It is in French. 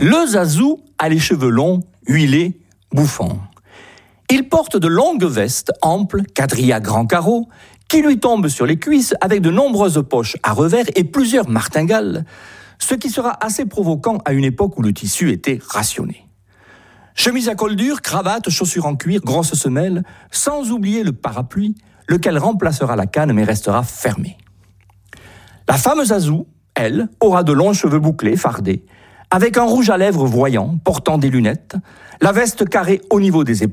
Le Zazou a les cheveux longs, huilés, bouffants. Il porte de longues vestes amples, quadrillées à grands carreaux, qui lui tombent sur les cuisses avec de nombreuses poches à revers et plusieurs martingales, ce qui sera assez provoquant à une époque où le tissu était rationné. Chemise à col dur, cravate, chaussures en cuir, grosses semelles, sans oublier le parapluie, lequel remplacera la canne mais restera fermé. La femme Zazou, elle, aura de longs cheveux bouclés, fardés, avec un rouge à lèvres voyant, portant des lunettes, la veste carrée au niveau des épaules,